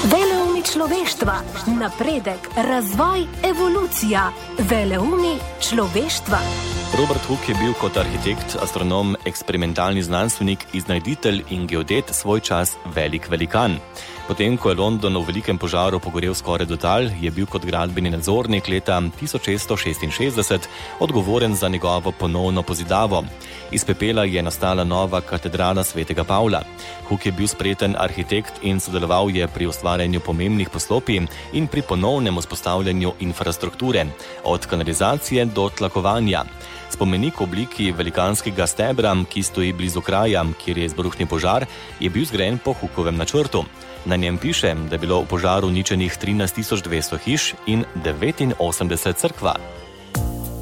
Veleumi človeštva, napredek, razvoj, evolucija. Veleumi človeštva. Robert Hooke je bil kot arhitekt, astronom, eksperimentalni znanstvenik, iznajditelj in geodet svoj čas velik velikan. Potem, ko je London v velikem požaru pogorel skoraj do tal, je bil kot gradbeni nadzornik leta 1666 odgovoren za njegovo ponovno pozidavo. Iz pepela je nastala nova katedrala svetega Pavla. Hooke je bil spreten arhitekt in sodeloval je pri ustvarjanju pomembnih poslopij in pri ponovnem vzpostavljanju infrastrukture, od kanalizacije do tlakovanja. Spomenik v obliki velikanskega stebra, ki stoji blizu kraja, kjer je izbruhnil požar, je bil zgrajen po Hookovem načrtu. Na njem piše, da je bilo v požaru uničenih 13.200 hiš in 89 cerkva.